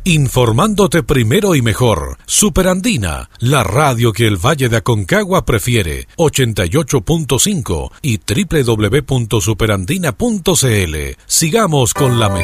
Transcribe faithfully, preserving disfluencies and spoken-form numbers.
Informándote primero y mejor. Superandina, la radio que el Valle de Aconcagua prefiere. ochenta y ocho punto cinco y doble u doble u doble u punto superandina punto c l. Sigamos con la mejor